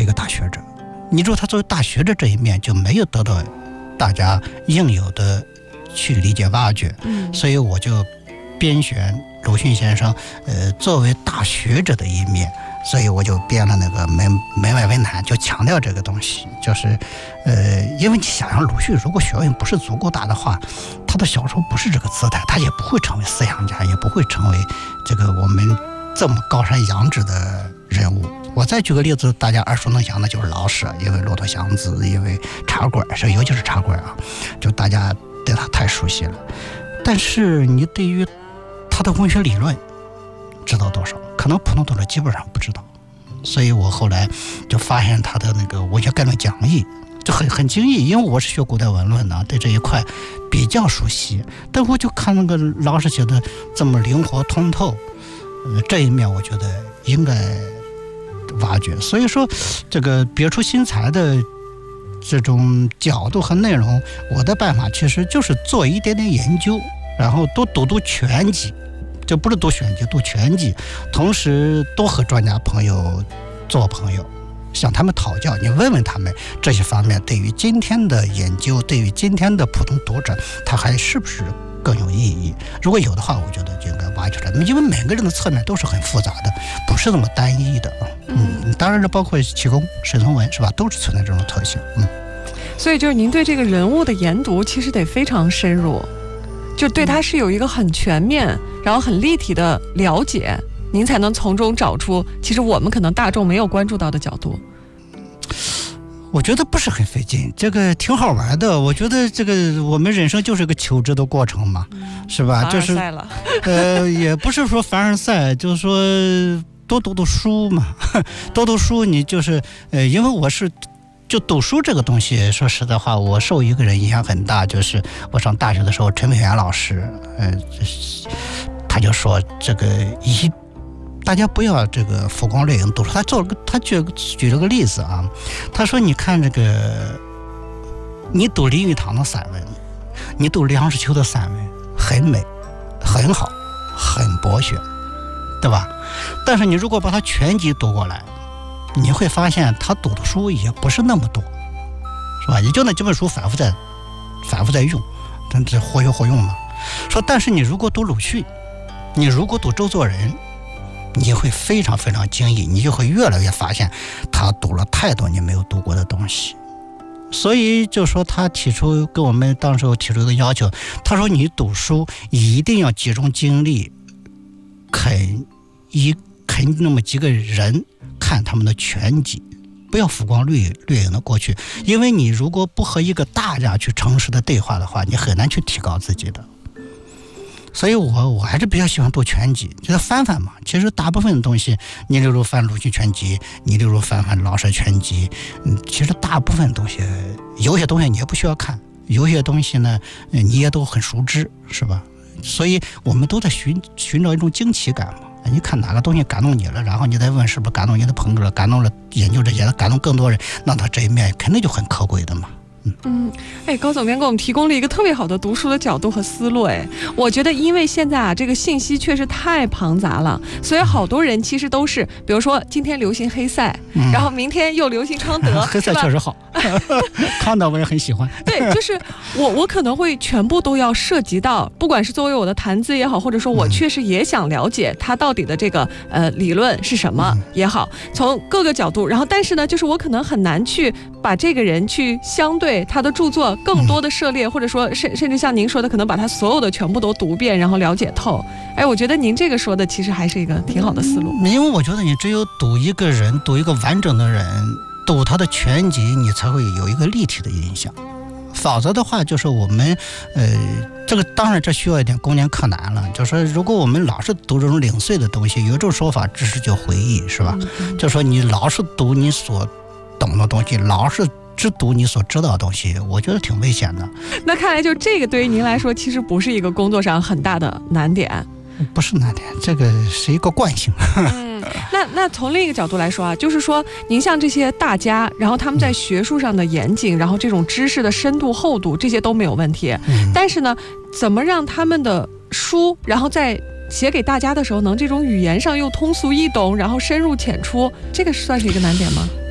是一个大学者。你说他作为大学者这一面就没有得到大家应有的去理解挖掘，所以我就编选鲁迅先生作为大学者的一面，所以我就编了那个门外文坛，就强调这个东西，就是因为你想想鲁迅如果学问不是足够大的话，他的小说不是这个姿态，他也不会成为思想家，也不会成为这个我们这么高山仰止的人物。我再举个例子，大家耳熟能详的就是老舍，因为骆驼祥子，因为茶馆，尤其是茶馆啊，就大家对他太熟悉了。但是你对于他的文学理论知道多少？可能普通读者基本上不知道。所以我后来就发现他的那个文学概论讲义就很惊异，因为我是学古代文论的，对这一块比较熟悉。但我就看那个老舍写的这么灵活通透，这一面我觉得应该挖掘。所以说这个别出心裁的这种角度和内容，我的办法其实就是做一点点研究，然后多读全集，就不是读选集，读全集，同时多和专家朋友做朋友，向他们讨教，你问问他们这些方面对于今天的研究，对于今天的普通读者，他还是不是更有意义？如果有的话，我觉得就应该挖掘出来，因为每个人的侧面都是很复杂的，不是那么单一的。当然这包括启功、沈从文，是吧？都是存在这种特性。 所以就是您对这个人物的研读其实得非常深入，就对他是有一个很全面然后很立体的了解，您才能从中找出其实我们可能大众没有关注到的角度。 我觉得不是很费劲，这个挺好玩的。我觉得这个我们人生就是个求知的过程嘛，是吧？就是也不是说凡尔赛，就是说多读读书嘛，多读书。你就是因为我是就读书这个东西，说实在话，我受一个人影响很大，就是我上大学的时候，陈美元老师，他就说这个大家不要这个浮光掠影读书。他举了个例子啊，他说你看这个，你读林语堂的散文，你读梁实秋的散文，很美，很好，很博学，对吧？但是你如果把他全集读过来，你会发现他读的书也不是那么多，是吧？也就那几本书反复在用，但这活学活用嘛。说但是你如果读鲁迅，你如果读周作人，你会非常非常惊异，你就会越来越发现他读了太多你没有读过的东西。所以就说他跟我们当时提出一个要求，他说你读书一定要集中精力啃那么几个人，看他们的全集，不要浮光掠影的过去。因为你如果不和一个大家去诚实的对话的话，你很难去提高自己的。所以我还是比较喜欢读全集，就是翻翻嘛。其实大部分的东西，你例如翻鲁迅全集，你例如翻老舍全集，其实大部分东西，有些东西你也不需要看，有些东西呢，你也都很熟知，是吧？所以我们都在寻找一种惊奇感嘛。你看哪个东西感动你了，然后你再问是不是感动你的朋友了，感动了研究这些，感动更多人，那他这一面肯定就很可贵的嘛。 高总编给我们提供了一个特别好的读书的角度和思路。我觉得因为现在这个信息确实太庞杂了，所以好多人其实都是，比如说今天流行黑塞，然后明天又流行康德， 黑塞确实好，康德我也很喜欢。 对，就是我可能会全部都要涉及到，不管是作为我的谈资也好，或者说我确实也想了解他到底的这个理论是什么也好，从各个角度，然后但是呢，就是我可能很难去把这个人去相对他的著作更多的涉猎，或者说甚至像您说的，可能把他所有的全部都读遍，然后了解透。我觉得您这个说的其实还是一个挺好的思路。 因为我觉得你只有读一个人，读一个完整的人，读他的全集，你才会有一个立体的印象。否则的话，就是我们这个当然这需要一点攻坚克难了。就是说，如果我们老是读这种零碎的东西，有一种说法，知识就回忆，是吧？就说你老是读你所懂的东西，老是只读你所知道的东西，我觉得挺危险的。 那看来就这个对于您来说，其实不是一个工作上很大的难点。 不是难点，这个是一个惯性。 那从另一个角度来说啊，就是说您像这些大家，然后他们在学术上的严谨，然后这种知识的深度厚度，这些都没有问题。但是呢，怎么让他们的书，然后在写给大家的时候，能这种语言上又通俗易懂，然后深入浅出，这个算是一个难点吗？